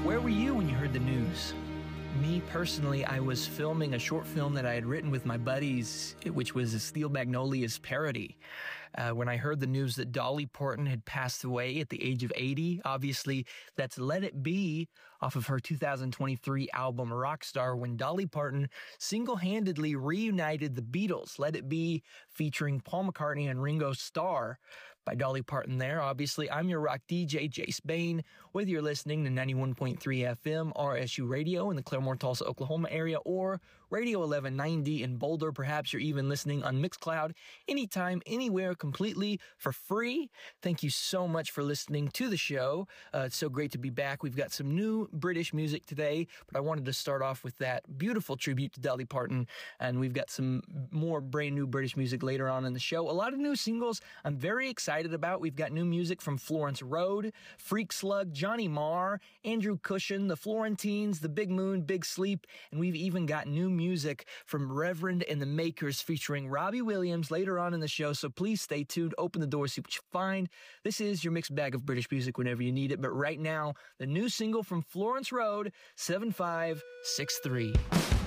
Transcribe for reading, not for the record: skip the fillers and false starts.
Where were you when you heard the news? Me personally, I was filming a short film that I had written with my buddies, which was a Steel Magnolias parody. When I heard the news that Dolly Parton had passed away at the age of 80, obviously that's Let It Be off of her 2023 album Rockstar, when Dolly Parton single-handedly reunited the Beatles. Let It Be featuring Paul McCartney and Ringo Starr by Dolly Parton there. Obviously, I'm your rock DJ, Jace Bain, whether you're listening to 91.3 FM RSU Radio in the Claremore, Tulsa, Oklahoma area, or Radio 1190 in Boulder. Perhaps you're even listening on Mixcloud anytime, anywhere, completely for free. Thank you so much for listening to the show. It's so great to be back. We've got some new British music today, but I wanted to start off with that beautiful tribute to Dolly Parton, and we've got some more brand new British music later on in the show. A lot of new singles I'm very excited about. We've got new music from Florence Road, Freak Slug, Johnny Marr, Andrew Cushion, the Florentines, the Big Moon, Big Sleep, and we've even got new music from Reverend and the Makers featuring Robbie Williams later on in the show, so please stay tuned, open the door, see what you find. This is your mixed bag of British music whenever you need it, but right now, the new single from Florence Road, 7563.